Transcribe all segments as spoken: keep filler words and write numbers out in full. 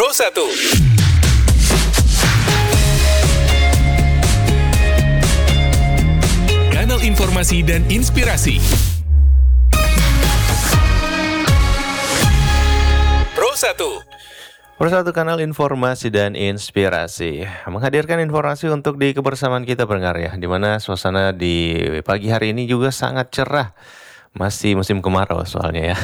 Pro satu. Kanal informasi dan inspirasi. Pro satu. Pro satu kanal informasi dan inspirasi menghadirkan informasi untuk di kebersamaan kita pendengar ya, di mana suasana di pagi hari ini juga sangat cerah. Masih musim kemarau soalnya ya.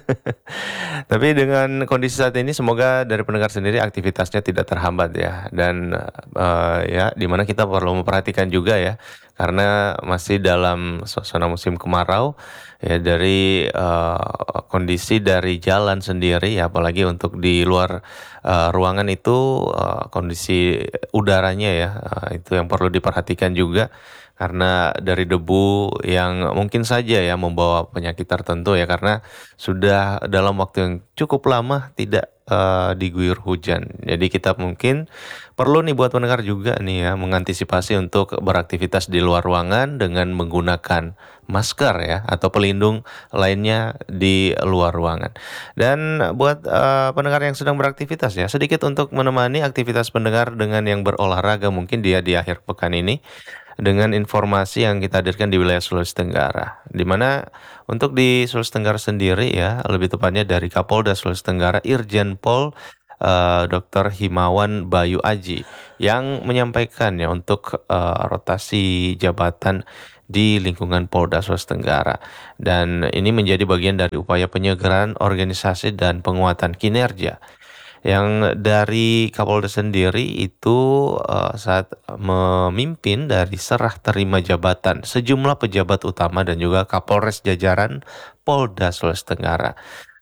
Tapi dengan kondisi saat ini semoga dari pendengar sendiri aktivitasnya tidak terhambat ya. Dan uh, ya dimana kita perlu memperhatikan juga ya. Karena masih dalam suasana musim kemarau ya, dari uh, kondisi dari jalan sendiri ya, apalagi untuk di luar uh, ruangan itu uh, kondisi udaranya ya, uh, itu yang perlu diperhatikan juga. Karena dari debu yang mungkin saja ya membawa penyakit tertentu ya, karena sudah dalam waktu yang cukup lama tidak uh, diguyur hujan. Jadi kita mungkin perlu nih buat pendengar juga nih ya mengantisipasi untuk beraktivitas di luar ruangan dengan menggunakan masker ya atau pelindung lainnya di luar ruangan. Dan buat uh, pendengar yang sedang beraktivitas ya, sedikit untuk menemani aktivitas pendengar dengan yang berolahraga mungkin dia di akhir pekan ini, dengan informasi yang kita hadirkan di wilayah Sulawesi Tenggara, di mana untuk di Sulawesi Tenggara sendiri ya, lebih tepatnya dari Kapolda Sulawesi Tenggara Irjen Pol uh, Doktor Himawan Bayu Aji yang menyampaikan ya untuk uh, rotasi jabatan di lingkungan Polda Sulawesi Tenggara, dan ini menjadi bagian dari upaya penyegaran organisasi dan penguatan kinerja. Yang dari Kapolda sendiri itu uh, saat memimpin dari serah terima jabatan sejumlah pejabat utama dan juga Kapolres jajaran Polda Sulawesi Tenggara.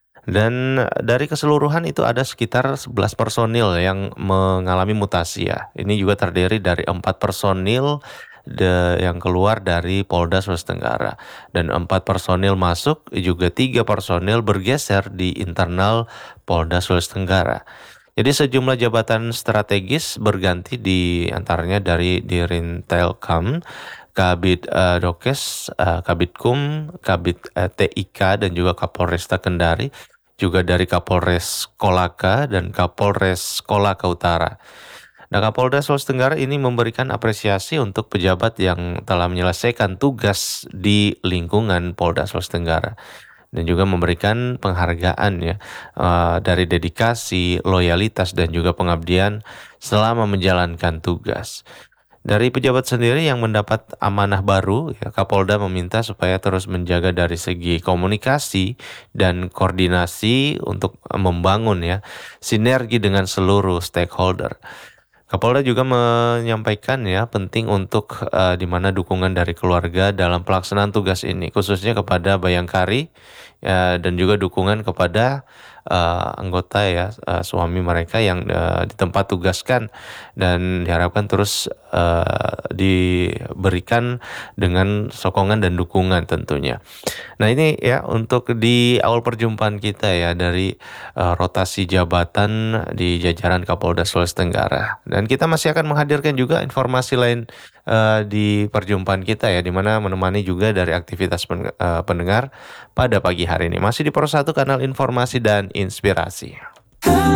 Dan dari keseluruhan itu ada sekitar sebelas personil yang mengalami mutasi ya. Ini juga terdiri dari empat personil de, yang keluar dari Polda Sulawesi Tenggara, dan empat personil masuk, juga tiga personil bergeser di internal Polda Sulawesi Tenggara. Jadi sejumlah jabatan strategis berganti di antaranya dari Dirintelkam, Kabid uh, Dokes, uh, Kabidkum, Kabid uh, T I K dan juga Kapolresta Kendari, juga dari Kapolres Kolaka dan Kapolres Kolaka Utara. Nah, Kapolda Sulawesi Tenggara ini memberikan apresiasi untuk pejabat yang telah menyelesaikan tugas di lingkungan Polda Sulawesi Tenggara, dan juga memberikan penghargaan ya uh, dari dedikasi, loyalitas dan juga pengabdian selama menjalankan tugas. Dari pejabat sendiri yang mendapat amanah baru, ya, Kapolda meminta supaya terus menjaga dari segi komunikasi dan koordinasi untuk membangun ya sinergi dengan seluruh stakeholder. Kapolda juga menyampaikan ya penting untuk uh, di mana dukungan dari keluarga dalam pelaksanaan tugas ini, khususnya kepada Bayangkari ya, dan juga dukungan kepada uh, anggota ya uh, suami mereka yang uh, ditempat tugaskan, dan diharapkan terus uh, diberikan dengan sokongan dan dukungan tentunya. Nah ini ya untuk di awal perjumpaan kita ya dari uh, rotasi jabatan di jajaran Kapolda Sulawesi Tenggara. Dan kita masih akan menghadirkan juga informasi lain uh, di perjumpaan kita ya, di mana menemani juga dari aktivitas pen, uh, pendengar pada pagi hari ini. Masih di Pro satu kanal informasi dan inspirasi.